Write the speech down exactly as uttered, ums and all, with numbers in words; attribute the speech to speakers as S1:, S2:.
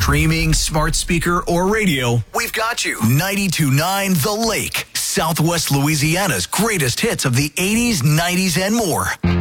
S1: Streaming, smart speaker, or radio, we've got you. ninety-two point nine The Lake, Southwest Louisiana's greatest hits of the eighties, nineties, and more.